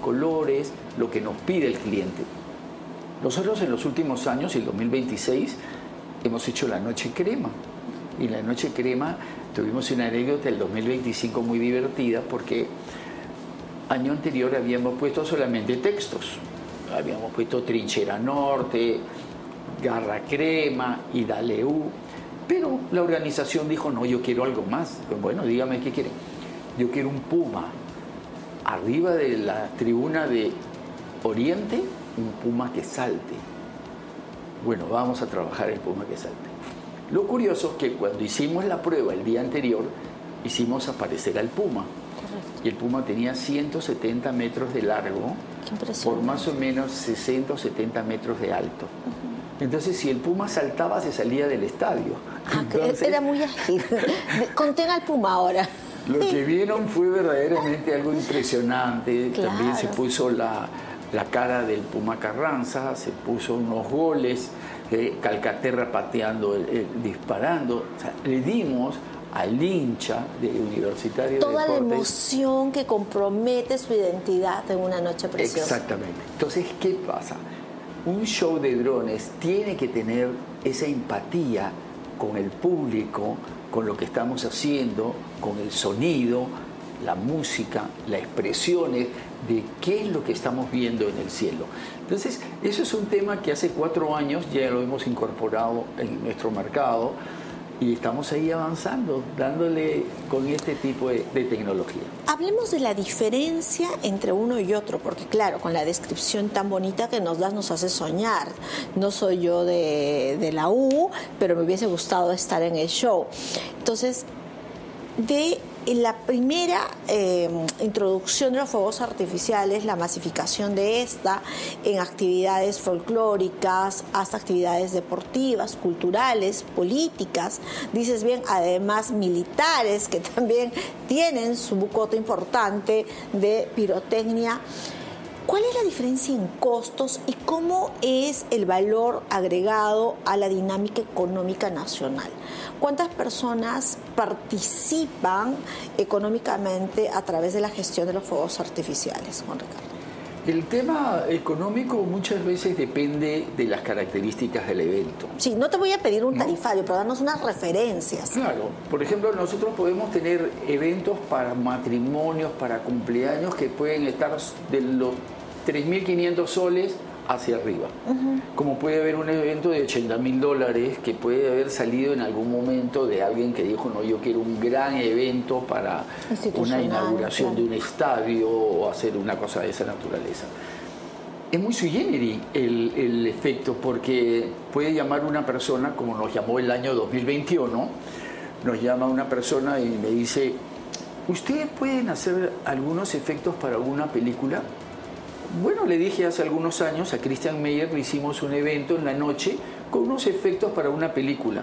colores, lo que nos pide el cliente. Nosotros en los últimos años, y el 2026, hemos hecho la Noche Crema. Y la Noche Crema tuvimos una anécdota del 2025 muy divertida porque año anterior habíamos puesto solamente textos. Habíamos puesto Trinchera Norte, Garra Crema, Idaleú. Pero la organización dijo, no, yo quiero algo más. Bueno, dígame qué quieren. Yo quiero un puma. Arriba de la tribuna de Oriente, un puma que salte. Bueno, vamos a trabajar el puma que salte. Lo curioso es que cuando hicimos la prueba el día anterior, hicimos aparecer al puma. Correcto. Y el puma tenía 170 metros de largo por más o menos 60 o 70 metros de alto. Entonces, si el puma saltaba, se salía del estadio. Entonces, era muy ágil. Conten al puma ahora. Lo que vieron fue verdaderamente algo impresionante. Claro. También se puso la cara del Puma Carranza, se puso unos goles, Calcaterra pateando, disparando. O sea, le dimos al hincha de Universitario toda de Deportes la emoción que compromete su identidad en una noche preciosa. Exactamente. Entonces, ¿qué pasa? Un show de drones tiene que tener esa empatía con el público, con lo que estamos haciendo, con el sonido, la música, las expresiones de qué es lo que estamos viendo en el cielo. Entonces, eso es un tema que hace 4 años ya lo hemos incorporado en nuestro mercado y estamos ahí avanzando, dándole con este tipo de tecnología. Hablemos de la diferencia entre uno y otro, porque claro, con la descripción tan bonita que nos das nos hace soñar. No soy yo de la U, pero me hubiese gustado estar en el show. Entonces, en la primera introducción de los fuegos artificiales, la masificación de esta en actividades folclóricas, hasta actividades deportivas, culturales, políticas, dices bien, además militares, que también tienen su cuota importante de pirotecnia. ¿Cuál es la diferencia en costos y cómo es el valor agregado a la dinámica económica nacional? ¿Cuántas personas participan económicamente a través de la gestión de los fuegos artificiales, Juan Ricardo? El tema económico muchas veces depende de las características del evento. Sí, no te voy a pedir un tarifario, pero darnos unas referencias. Claro, por ejemplo, nosotros podemos tener eventos para matrimonios, para cumpleaños que pueden estar de los 3.500 soles hacia arriba. Como puede haber un evento de $80.000 que puede haber salido en algún momento de alguien que dijo, no, yo quiero un gran evento para una inauguración de un estadio o hacer una cosa de esa naturaleza. Es muy sui generis el efecto, porque puede llamar una persona, como nos llamó el año 2021, nos llama una persona y me dice, ¿ustedes pueden hacer algunos efectos para una película? Bueno, le dije hace algunos años a Christian Meyer, le hicimos un evento en la noche con unos efectos para una película.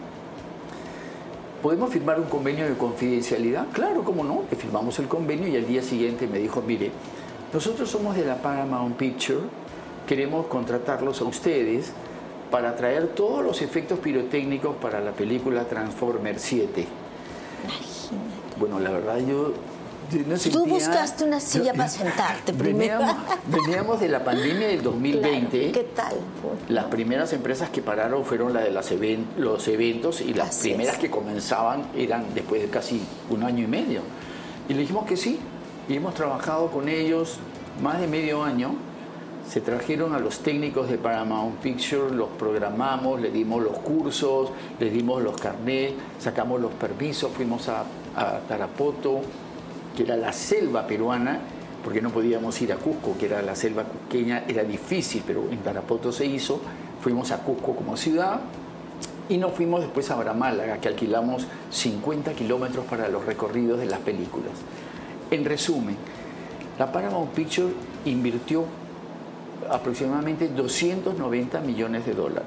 ¿Podemos firmar un convenio de confidencialidad? Claro, cómo no, le firmamos el convenio y al día siguiente me dijo, mire, nosotros somos de la Paramount Picture, queremos contratarlos a ustedes para traer todos los efectos pirotécnicos para la película Transformers 7. Imagínate. Bueno, la verdad yo no sentía, tú buscaste una silla para sentarte primero. Veníamos de la pandemia del 2020. Claro, ¿qué tal? Las primeras empresas que pararon fueron las de los eventos y las primeras que comenzaban eran después de casi 1 año y medio. Y le dijimos que sí, y hemos trabajado con ellos más de medio año. Se trajeron a los técnicos de Paramount Pictures, los programamos, les dimos los cursos, les dimos los carnets, sacamos los permisos, fuimos a Tarapoto, que era la selva peruana, porque no podíamos ir a Cusco, que era la selva cusqueña, era difícil, pero en Tarapoto se hizo. Fuimos a Cusco como ciudad y nos fuimos después a Bramálaga, que alquilamos 50 kilómetros para los recorridos de las películas. En resumen, la Paramount Pictures invirtió aproximadamente $290 millones.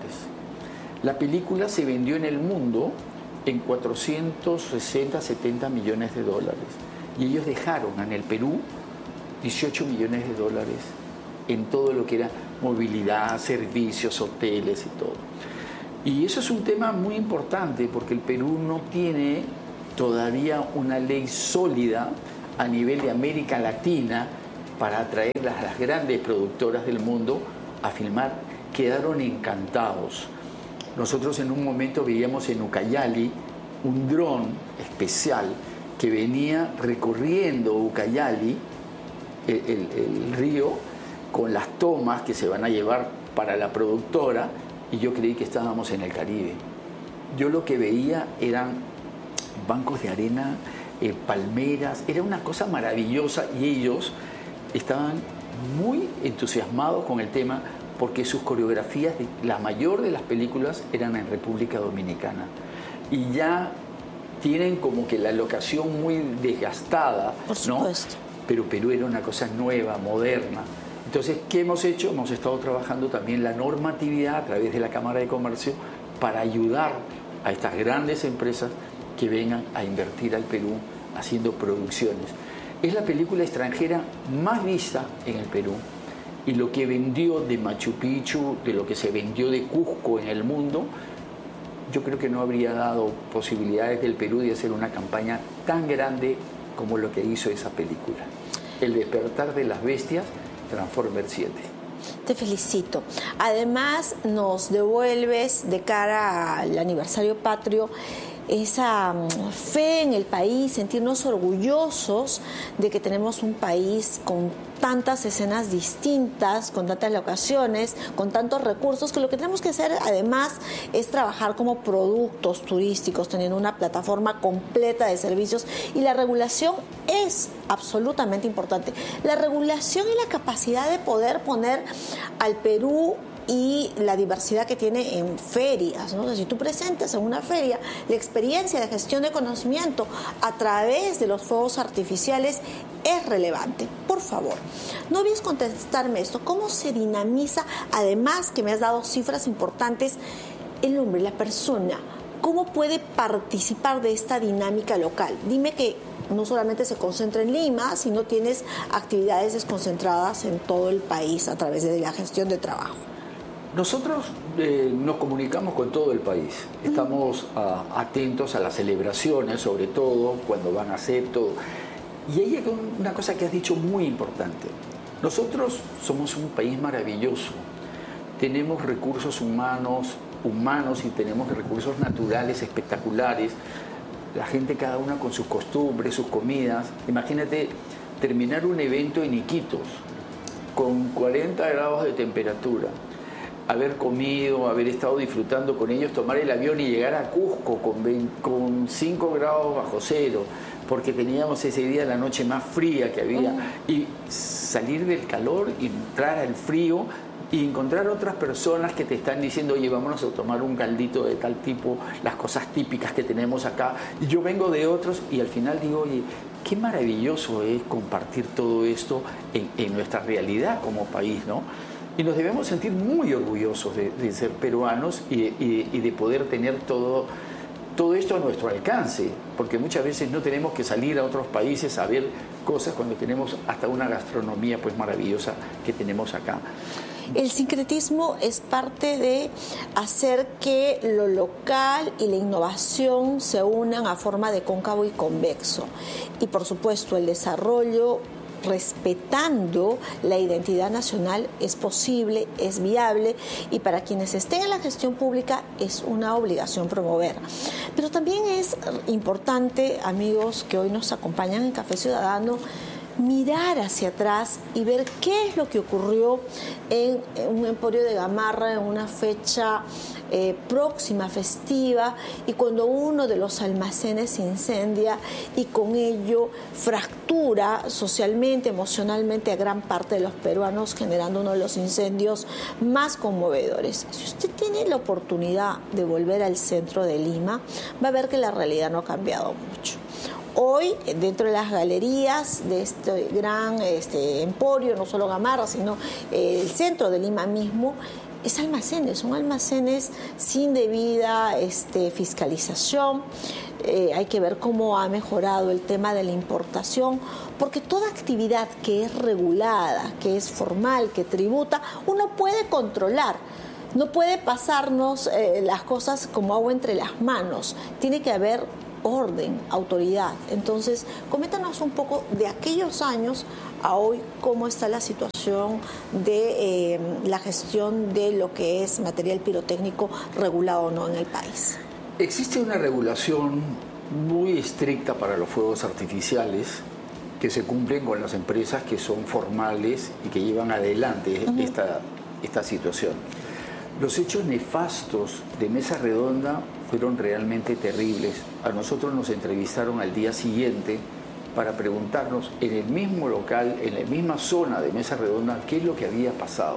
La película se vendió en el mundo en 460, 70 millones de dólares. Y ellos dejaron en el Perú $18 millones en todo lo que era movilidad, servicios, hoteles y todo. Y eso es un tema muy importante porque el Perú no tiene todavía una ley sólida a nivel de América Latina para atraer a las grandes productoras del mundo a filmar. Quedaron encantados. Nosotros en un momento veíamos en Ucayali un dron especial que venía recorriendo Ucayali, el río, con las tomas que se van a llevar para la productora, y yo creí que estábamos en el Caribe. Yo lo que veía eran bancos de arena, palmeras, era una cosa maravillosa, y ellos estaban muy entusiasmados con el tema porque sus coreografías, la mayor de las películas eran en República Dominicana, y ya tienen como que la locación muy desgastada, por supuesto, ¿no? Pero Perú era una cosa nueva, moderna. Entonces, ¿qué hemos hecho? Hemos estado trabajando también la normatividad a través de la Cámara de Comercio para ayudar a estas grandes empresas que vengan a invertir al Perú haciendo producciones. Es la película extranjera más vista en el Perú, y lo que vendió de Machu Picchu, de lo que se vendió de Cusco en el mundo, yo creo que no habría dado posibilidades del Perú de hacer una campaña tan grande como lo que hizo esa película. El despertar de las bestias, Transformers 7. Te felicito. Además, nos devuelves de cara al aniversario patrio esa fe en el país, sentirnos orgullosos de que tenemos un país con tantas escenas distintas, con tantas locaciones, con tantos recursos, que lo que tenemos que hacer además es trabajar como productos turísticos, teniendo una plataforma completa de servicios, y la regulación es absolutamente importante. La regulación y la capacidad de poder poner al Perú y la diversidad que tiene en ferias, ¿no? O sea, si tú presentas en una feria la experiencia de gestión de conocimiento a través de los fuegos artificiales, es relevante. Por favor, no olvides contestarme esto. ¿Cómo se dinamiza, además que me has dado cifras importantes, el hombre, la persona? ¿Cómo puede participar de esta dinámica local? Dime que no solamente se concentra en Lima, sino tienes actividades desconcentradas en todo el país a través de la gestión de trabajo. Nosotros nos comunicamos con todo el país, estamos atentos a las celebraciones, sobre todo cuando van a ser todo. Y ahí hay una cosa que has dicho muy importante. Nosotros somos un país maravilloso, tenemos recursos humanos y tenemos recursos naturales espectaculares, la gente cada una con sus costumbres, sus comidas. Imagínate terminar un evento en Iquitos con 40 grados de temperatura, haber comido, haber estado disfrutando con ellos, tomar el avión y llegar a Cusco con 5 grados bajo cero, porque teníamos ese día la noche más fría que había, y salir del calor, entrar al frío y encontrar otras personas que te están diciendo, oye, vámonos a tomar un caldito de tal tipo, las cosas típicas que tenemos acá, y yo vengo de otros, y al final digo, oye, qué maravilloso es compartir todo esto en nuestra realidad como país, ¿no? Y nos debemos sentir muy orgullosos de ser peruanos y de poder tener todo esto a nuestro alcance, porque muchas veces no tenemos que salir a otros países a ver cosas cuando tenemos hasta una gastronomía pues maravillosa que tenemos acá. El sincretismo es parte de hacer que lo local y la innovación se unan a forma de cóncavo y convexo. Y por supuesto el desarrollo respetando la identidad nacional es posible, es viable, y para quienes estén en la gestión pública es una obligación promover. Pero también es importante, amigos que hoy nos acompañan en Café Ciudadano, mirar hacia atrás y ver qué es lo que ocurrió en un emporio de Gamarra en una fecha próxima, festiva, y cuando uno de los almacenes se incendia y con ello fractura socialmente, emocionalmente a gran parte de los peruanos, generando uno de los incendios más conmovedores. Si usted tiene la oportunidad de volver al centro de Lima, va a ver que la realidad no ha cambiado mucho. Hoy, dentro de las galerías de este gran emporio, no solo Gamarra, sino el centro de Lima mismo, son almacenes sin debida fiscalización. Hay que ver cómo ha mejorado el tema de la importación, porque toda actividad que es regulada, que es formal, que tributa, uno puede controlar. No puede pasarnos las cosas como agua entre las manos. Tiene que haber orden, autoridad. Entonces, coméntanos un poco de aquellos años a hoy, cómo está la situación de la gestión de lo que es material pirotécnico regulado o no en el país. Existe una regulación muy estricta para los fuegos artificiales que se cumplen con las empresas que son formales y que llevan adelante esta situación. Los hechos nefastos de Mesa Redonda fueron realmente terribles. A nosotros nos entrevistaron al día siguiente para preguntarnos en el mismo local, en la misma zona de Mesa Redonda, qué es lo que había pasado.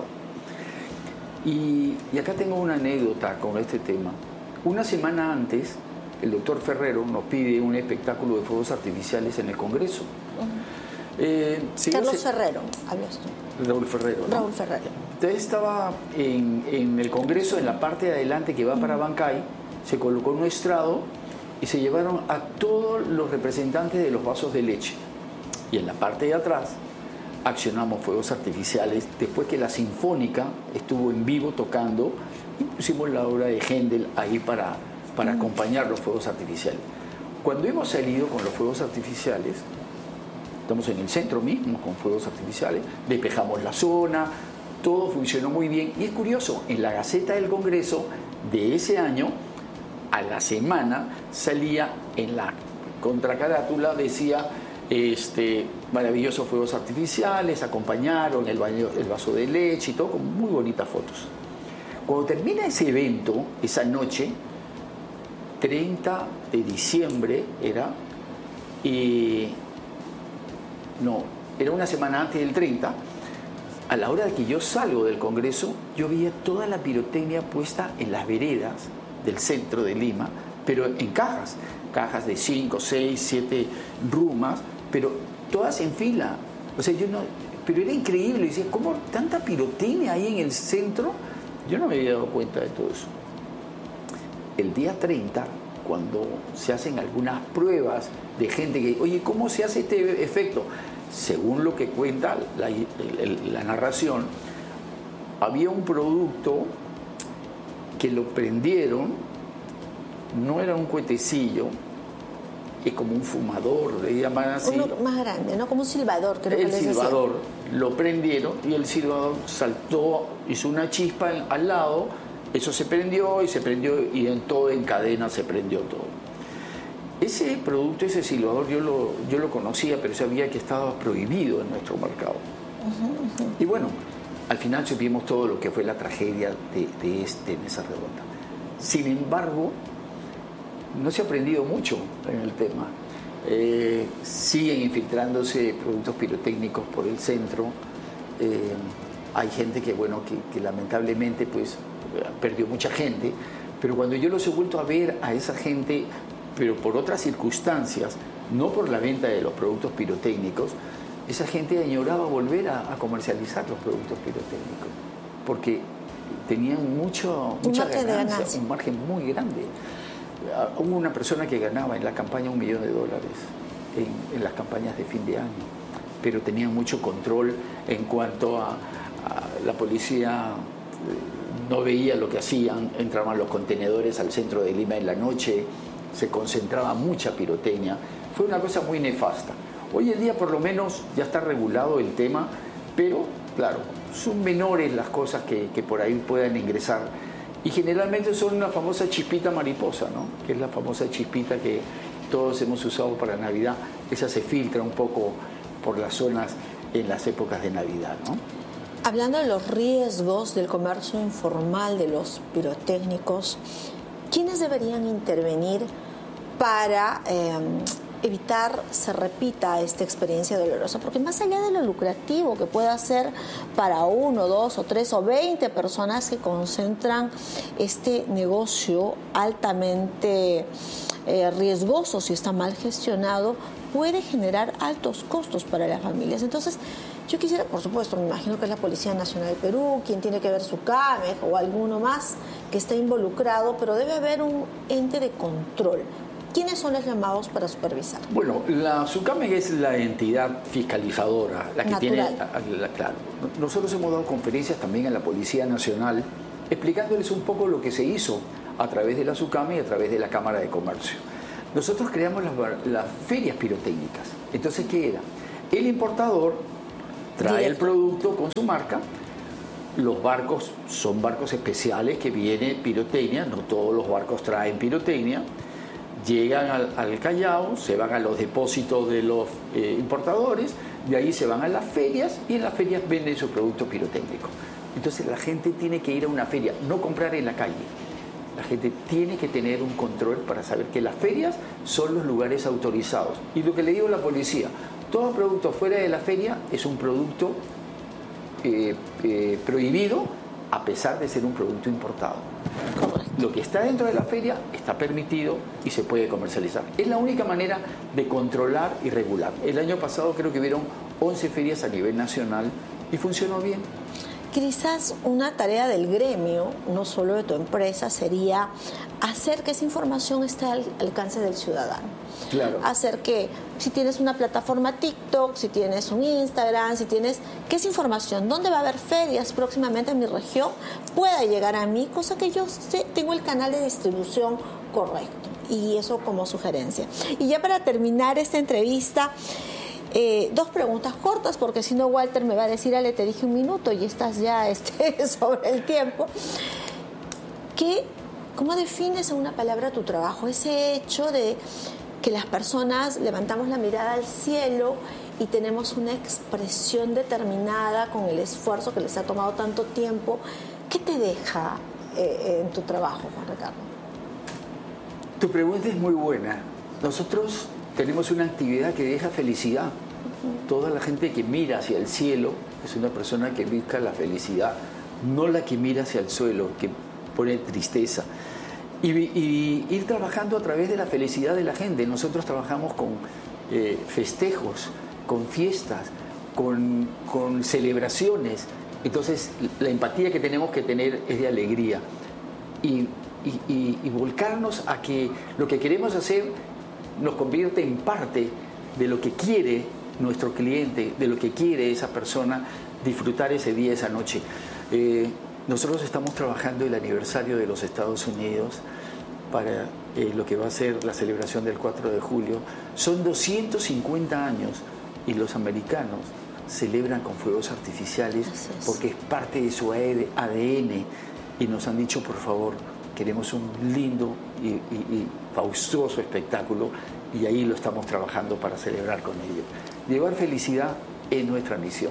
Y acá tengo una anécdota con este tema. Una semana antes, el doctor Ferrero nos pide un espectáculo de fuegos artificiales en el Congreso. Carlos Ferrero, hablas tú. Raúl Ferrero, ¿no? Raúl Ferrero. Entonces estaba en el Congreso, en la parte de adelante que va para Bancay, se colocó un estrado y se llevaron a todos los representantes de los vasos de leche. Y en la parte de atrás accionamos fuegos artificiales después que la Sinfónica estuvo en vivo tocando y pusimos la obra de Händel ahí para acompañar los fuegos artificiales. Cuando hemos salido con los fuegos artificiales, estamos en el centro mismo con fuegos artificiales, despejamos la zona, todo funcionó muy bien. Y es curioso, en la Gaceta del Congreso de ese año, a la semana salía en la contracarátula, decía maravillosos fuegos artificiales, acompañaron el vaso de leche y todo, con muy bonitas fotos. Cuando termina ese evento, esa noche, 30 de diciembre era, era una semana antes del 30, a la hora de que yo salgo del Congreso, yo veía toda la pirotecnia puesta en las veredas del centro de Lima, pero en cajas de 5, 6, 7 rumas, pero todas en fila. O sea, pero era increíble, decía, ¿cómo tanta pirotecnia ahí en el centro? Yo no me había dado cuenta de todo eso. El día 30, cuando se hacen algunas pruebas de gente que, oye, ¿cómo se hace este efecto? Según lo que cuenta la narración, había un producto que lo prendieron, no era un cuetecillo, es como un fumador, le llaman así. Uno más grande, ¿no? Como un silbador, creo que les decía. El silbador, lo prendieron y el silbador saltó, hizo una chispa al lado, eso se prendió y en todo en cadena se prendió todo. Ese producto, ese silbador, yo lo conocía, pero sabía que estaba prohibido en nuestro mercado. Y bueno, al final supimos todo lo que fue la tragedia de Mesa Redonda. Sin embargo, no se ha aprendido mucho en el tema. Siguen infiltrándose productos pirotécnicos por el centro. Hay gente que lamentablemente pues perdió mucha gente, pero cuando yo los he vuelto a ver a esa gente, pero por otras circunstancias, no por la venta de los productos pirotécnicos, esa gente añoraba volver a comercializar los productos pirotécnicos, porque tenían mucha ganancia, un margen muy grande. Hubo una persona que ganaba en la campaña $1 millón en las campañas de fin de año, pero tenían mucho control en cuanto a la policía. No veía lo que hacían, entraban los contenedores al centro de Lima en la noche, se concentraba mucha pirotecnia. Fue una cosa muy nefasta. Hoy en día por lo menos ya está regulado el tema, pero claro, son menores las cosas que por ahí puedan ingresar. Y generalmente son una famosa chispita mariposa, ¿no? Que es la famosa chispita que todos hemos usado para Navidad. Esa se filtra un poco por las zonas en las épocas de Navidad, ¿no? Hablando de los riesgos del comercio informal de los pirotécnicos, ¿quiénes deberían intervenir para evitar se repita esta experiencia dolorosa? Porque más allá de lo lucrativo que pueda ser para 1, 2 o 3 o 20 personas que concentran este negocio altamente riesgoso si está mal gestionado, puede generar altos costos para las familias. Entonces, yo quisiera, por supuesto, me imagino que es la Policía Nacional del Perú, quien tiene que ver SUCAMEG o alguno más que esté involucrado, pero debe haber un ente de control. ¿Quiénes son los llamados para supervisar? Bueno, la SUCAMEG es la entidad fiscalizadora, la que natural. Claro. Nosotros hemos dado conferencias también a la Policía Nacional explicándoles un poco lo que se hizo a través de la SUCAMEG y a través de la Cámara de Comercio. nosotros creamos las ferias pirotécnicas. Entonces, ¿qué era? El importador trae el producto con su marca. Los barcos son barcos especiales que vienen pirotecnia, no todos los barcos traen pirotecnia. Llegan al Callao, se van a los depósitos de los importadores, de ahí se van a las ferias y en las ferias venden su producto pirotécnico. Entonces la gente tiene que ir a una feria, no comprar en la calle. La gente tiene que tener un control para saber que las ferias son los lugares autorizados. Y lo que le digo a la policía, todo producto fuera de la feria es un producto prohibido a pesar de ser un producto importado. Lo que está dentro de la feria está permitido y se puede comercializar. Es la única manera de controlar y regular. El año pasado creo que hubieron 11 ferias a nivel nacional y funcionó bien. Quizás una tarea del gremio, no solo de tu empresa, sería hacer que esa información esté al alcance del ciudadano. Claro. Hacer que, si tienes una plataforma TikTok, si tienes un Instagram, si tienes, que esa información, dónde va a haber ferias próximamente en mi región, pueda llegar a mí, cosa que yo tengo el canal de distribución correcto. Y eso como sugerencia. Y ya para terminar esta entrevista, 2 preguntas cortas, porque si no Walter me va a decir, Ale, te dije 1 minuto y estás ya sobre el tiempo. ¿Cómo defines en una palabra tu trabajo? Ese hecho de que las personas levantamos la mirada al cielo y tenemos una expresión determinada con el esfuerzo que les ha tomado tanto tiempo. ¿Qué te deja en tu trabajo, Juan Ricardo? Tu pregunta es muy buena. Nosotros tenemos una actividad que deja felicidad. Toda la gente que mira hacia el cielo es una persona que busca la felicidad, no la que mira hacia el suelo, que pone tristeza. Y ir trabajando a través de la felicidad de la gente. Nosotros trabajamos con festejos, con fiestas, con celebraciones. Entonces, la empatía que tenemos que tener es de alegría. Y volcarnos a que lo que queremos hacer nos convierte en parte de lo que quiere nuestro cliente, de lo que quiere esa persona disfrutar ese día, esa noche. Nosotros estamos trabajando el aniversario de los Estados Unidos para lo que va a ser la celebración del 4 de julio. Son 250 años y los americanos celebran con fuegos artificiales porque es parte de su ADN y nos han dicho, por favor, queremos un lindo y fastuoso espectáculo y ahí lo estamos trabajando para celebrar con ellos. Llevar felicidad es nuestra misión.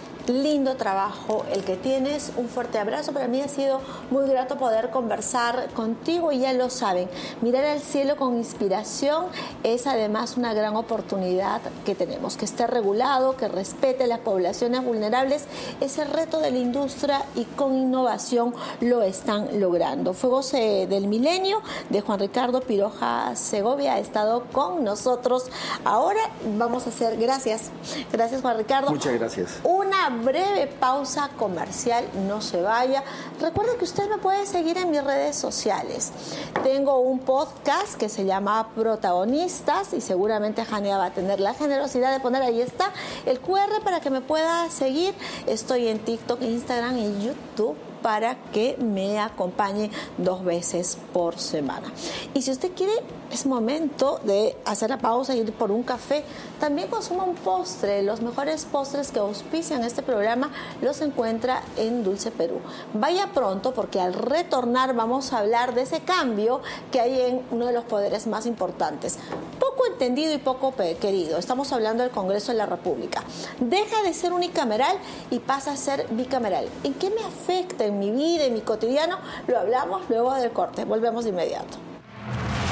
Lindo trabajo el que tienes, un fuerte abrazo. Para mí ha sido muy grato poder conversar contigo y ya lo saben, mirar al cielo con inspiración es además una gran oportunidad que tenemos, que esté regulado, que respete las poblaciones vulnerables, ese reto de la industria y con innovación lo están logrando. Fuegos del Milenio de Juan Ricardo Piroja Segovia ha estado con nosotros. Ahora vamos a hacer, gracias Juan Ricardo. Muchas gracias. Una breve pausa comercial, no se vaya. Recuerda que usted me puede seguir en mis redes sociales. Tengo un podcast que se llama Protagonistas y seguramente Jania va a tener la generosidad de poner, ahí está, el QR para que me pueda seguir. Estoy en TikTok, Instagram y YouTube para que me acompañe 2 veces por semana. Y si usted quiere, es momento de hacer la pausa y ir por un café. También consuma un postre. Los mejores postres que auspician este programa los encuentra en Dulce Perú. Vaya pronto porque al retornar vamos a hablar de ese cambio que hay en uno de los poderes más importantes. Poco entendido y poco querido. Estamos hablando del Congreso de la República. Deja de ser unicameral y pasa a ser bicameral. ¿En qué me afecta en mi vida, en mi cotidiano? Lo hablamos luego del corte. Volvemos de inmediato.